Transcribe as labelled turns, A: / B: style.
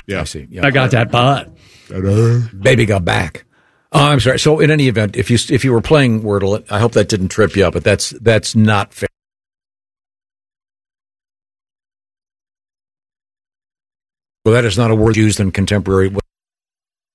A: Yeah.
B: I see. Yeah.
C: I got that butt.
B: Baby got back. Oh, I'm sorry. So in any event, if you were playing Wordle, I hope that didn't trip you up, but that's not fair. Well, that is not a word used in contemporary.